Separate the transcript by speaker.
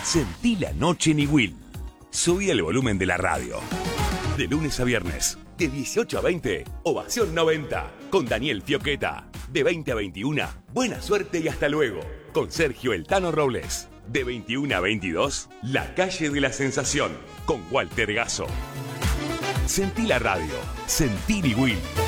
Speaker 1: Sentí la noche en Will. Subí el volumen de la radio. De lunes a viernes, de 18 a 20, Ovación 90, con Daniel Fioqueta. De 20 a 21, buena suerte y hasta luego, con Sergio El Tano Robles. De 21 a 22, La Calle de la Sensación, con Walter Gasso. Sentí la radio. Sentí Will.